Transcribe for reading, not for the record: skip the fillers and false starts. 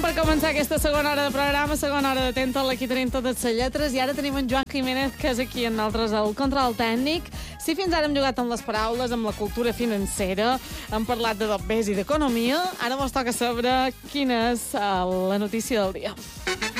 per començar aquesta segona hora de programa, segona hora d'Atenta, aquí tenim totes les lletres, i ara tenim en Joan Jiménez, que és aquí amb nosaltres al control tècnic. Si fins ara hem jugat amb les paraules, amb la cultura financera, hem parlat de dobbers i d'economia, ara vos toca saber quina és la notícia del dia.